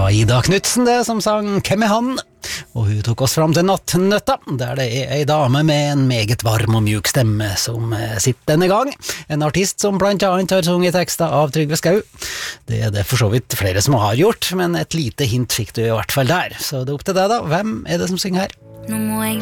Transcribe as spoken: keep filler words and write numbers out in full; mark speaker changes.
Speaker 1: var Ida Knudsen det som sang Hvem er han? Og hun tok oss fram til Nattnøtta, der det er ei dame med en meget varm og mjuk stemme som sitter denne gang. En artist som blant annet har sunget tekster av Trygve Skau. Det er det for så vidt flere som har gjort, men et lite hint fikk du i hvert fall der. Så det er opp til deg da, hvem er det som synger her?
Speaker 2: Nå må jeg